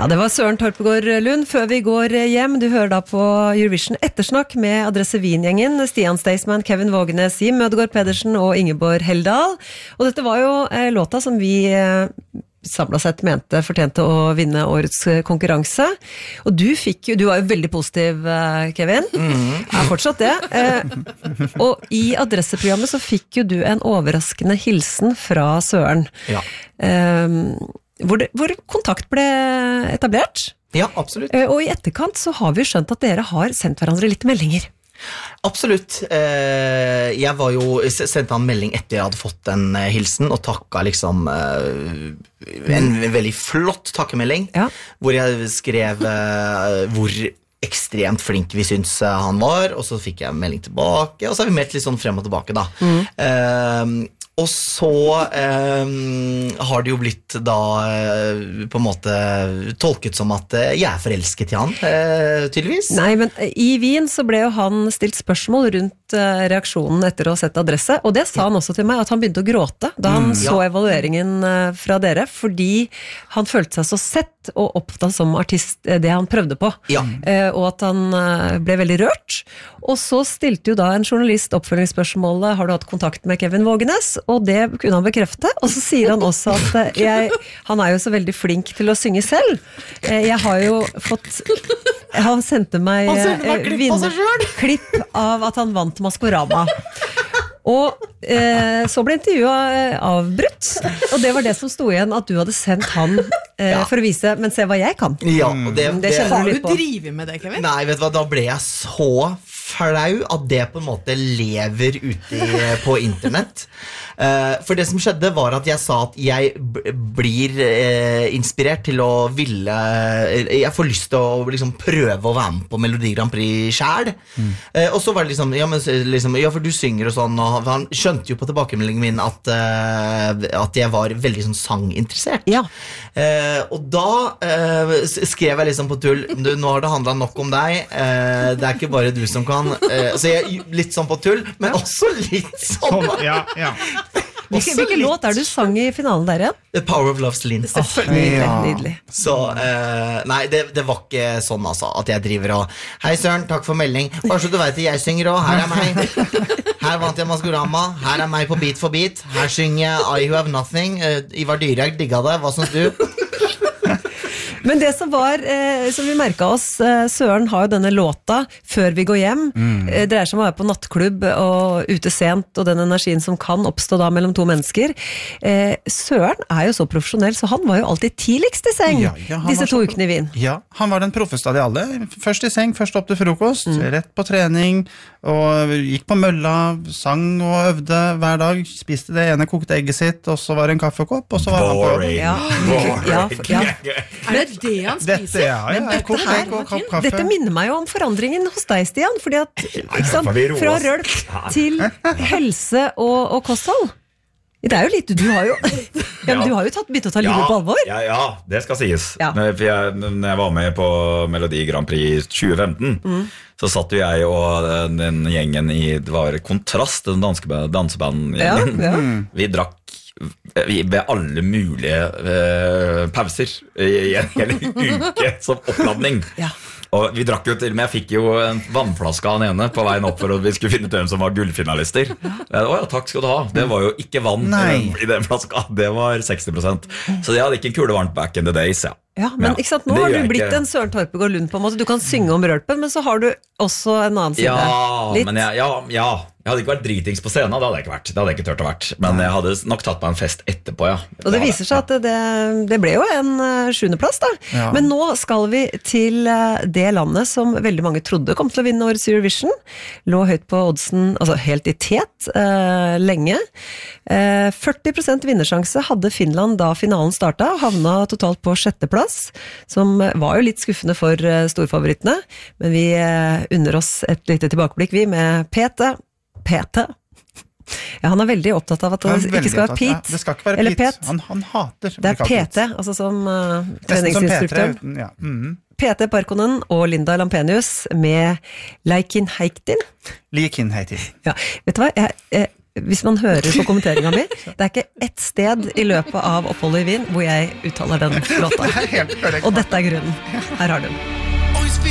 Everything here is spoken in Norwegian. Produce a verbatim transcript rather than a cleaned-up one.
Ja, det var Søren Torpegård Lund. Før vi går hjem, du hører da på Eurovision Ettersnakk med Adresse Wien-gjengen, Stian Staysman, Kevin Vågenes, Jim Mødegård Pedersen og Ingeborg Heldal. Og dette var jo eh, låta som vi eh, samlet sett mente fortjente å vinne årets konkurranse. Og du fikk jo, du var jo veldig positiv, eh, Kevin. Mm-hmm. Er fortsatt det. Eh, og i adresseprogrammet så fikk jo du en overraskende hilsen fra Søren. Ja. Eh, Hvor, det, hvor kontakt ble etablert. Ja, absolutt. Og i etterkant så har vi skjønt at dere har sendt hverandre litt meldinger. Absolutt. Jeg var jo sendt han melding etter jeg hadde fått en hilsen, og takket liksom en veldig flott takkemelding, ja. Hvor jeg skrev hvor ekstremt flink vi syns han var, og så fikk jeg en melding tilbake, og så har vi meldt litt sånn frem og tilbake da. Mm. Uh, Og så eh, har det jo blitt da eh, på en måte tolket som at eh, jeg er forelsket i han, eh, tydeligvis. Nei, men i Wien så ble jo han stilt spørsmål rundt eh, reaksjonen etter å ha sett adresse, og det sa han også til meg, at han begynte å gråte da han mm, ja. så evalueringen eh, fra dere, fordi han følte seg så sett og opptatt som artist, eh, det han prøvde på, ja. eh, og at han eh, ble veldig rørt. Og så stilte jo da en journalist oppfølgingsspørsmålet, har du hatt kontakt med Kevin Vågenes? Og det kunne han bekrefte, og så sier han også at jeg, han er jo så veldig flink til å synge selv. Jeg har jo fått, han sendte meg, meg klipp, vinner, klipp av at han vant Maskorama. Og eh, så ble intervjuet avbrutt, og det var det som stod igjen, at du hadde sendt han eh, ja. for å vise, men se hva jeg kan. Ja, og det, det, det har du drivet med det, Kevin? Nei, vet du hva, da ble jeg så flau at det på en måte lever ute på internett. Uh, for det som skjedde var at jeg sa at jeg b- blir uh, inspirert til å ville uh, jeg får lyst til å liksom, prøve å være med på Melodi Grand Prix selv mm. uh, og så var det liksom ja, men, liksom ja, for du synger og sånn, og han skjønte jo på tilbakemeldingen min at, uh, at jeg var veldig sånn sanginteressert ja. uh, og da uh, skrev jeg liksom på tull du, nå har det handlet nok om deg uh, det er ikke bare du som kan uh, så jeg litt sånn på tull, men også litt sånn ja, ja Hvilke, hvilke låt er du sang i finalen der igjen? The Power of Love's Lindsay. Selvfølgelig, ja. Nydelig. Så, uh, nei, det, det var ikke sånn altså, at jeg driver og Hei Søren, takk for melding. Bare så du vet at jeg synger også, her er meg. Her vant jeg Maskorama, her er meg på Beat for Beat. Her synger jeg I Who Have Nothing. Uh, Ivar Dyrjag digget det, hva synes du? Men det som var, eh, som vi merket oss, eh, Søren har jo denne låta Før vi går hjem, mm. eh, dreier seg om å være på nattklubb og ute sent, og den energien som kan oppstå da mellom to mennesker. Eh, Søren er jo så profesjonell, så han var jo alltid tidligst i seng, ja, ja, disse to så, ukene i Wien. Ja, han var den proffeste av de alle. Først i seng, først opp til frokost, mm. rett på trening, og gikk på mølla, sang og øvde hver dag, spiste det ene kokte egget sitt, og så var det en kaffekopp, og så var Boring. han på Boring. Ja, ja, ja. Men det han spiser? Dette, ja, ja, dette, her, dette minner meg jo om forandringen hos deg, Stian, fordi at, ikke sant, fra rølp til helse og, og kosthold. Det er jo litt, du har jo, ja, men du har jo tatt, begynt å ta livet ja, på alvor. Ja, ja, det skal sies. Ja. For jeg, når jeg var med på Melodi Grand Prix tjue femten, mm. så satt jo jeg og den gjengen i, det var Kontrast, den danske dansebandgjengen. Ja, ja. Vi drakk ved alle mulige uh, pauser i en hel uke som oppladning. Ja. Og vi drakk jo til, men jeg fikk jo en vannflaske av den ene på veien opp for at vi skulle finne ut hvem som var gullfinalister. Ja. Å ja, takk skal du ha. Det var jo ikke vann i den, i den flaska. Det var seksti prosent. Så jeg hadde ikke en kule varmt back in the days, ja. Ja, men ikke sant, nå det har du blitt ikke. En Søren Torpegård Lund på en måte. Du kan synge om rølpen, men så har du også en annen side. Ja, litt. men jeg, ja, ja. Jeg hadde ikke vært dritings på scenen, det hadde jeg ikke vært. Det hadde jeg ikke tørt å vært. Men jeg hadde nok tatt meg en fest etterpå, ja. Og det viser seg at det, det ble jo en uh, sjuendeplass da. Ja. Men nå skal vi til uh, det landet som veldig mange trodde kom til å vinne årets Eurovision. Lå høyt på oddsen, altså helt i tet, uh, lenge. Uh, førti prosent vinnersjanse hadde Finland da finalen startet, havna totalt på sjetteplass, som var jo litt skuffende for uh, storfavorittene. Men vi uh, unner oss et lite tilbakeblikk, vi, med Pete. Pete. Ja, han er veldig opptatt av at det ikke skal være Pete. Ja, det skal ikke være eller Pete. Pete. Han, han hater. Det er Pete, altså som uh, treningsinstruktør. Som ja. mm. Pete Parkonen og Linda Lampenius med Leikin Heitin. Leikin Heitin. Ja, vet du hva? Jeg, jeg hvis man hører på kommenteringen min, det er ikke ett sted i løpet av oppholdet i Wien hvor jeg uttaler den låta. Og dette er grunnen. Her har du den.